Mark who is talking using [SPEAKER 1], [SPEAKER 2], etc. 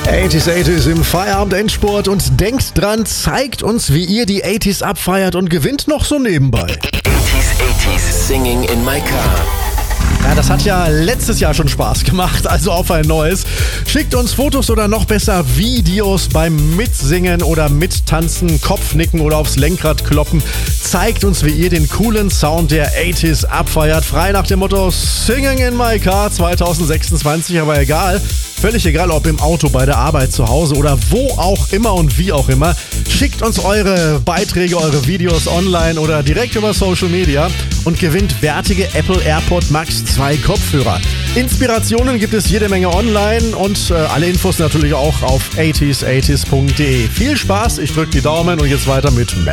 [SPEAKER 1] 80s im Feierabend-Endspurt und denkt dran, zeigt uns, wie ihr die 80s abfeiert und gewinnt noch so nebenbei.
[SPEAKER 2] 80s singing in my car.
[SPEAKER 1] Ja, das hat ja letztes Jahr schon Spaß gemacht, also auf ein neues. Schickt uns Fotos oder noch besser Videos beim Mitsingen oder Mittanzen, Kopfnicken oder aufs Lenkrad kloppen. Zeigt uns, wie ihr den coolen Sound der 80s abfeiert. Frei nach dem Motto Singing in my car 2026, aber egal. Völlig egal, ob im Auto, bei der Arbeit, zu Hause oder wo auch immer und wie auch immer. Schickt uns eure Beiträge, eure Videos online oder direkt über Social Media und gewinnt wertige Apple AirPod Max 2 Kopfhörer. Inspirationen gibt es jede Menge online und alle Infos natürlich auch auf 80s80s.de. Viel Spaß, ich drücke die Daumen und jetzt weiter mit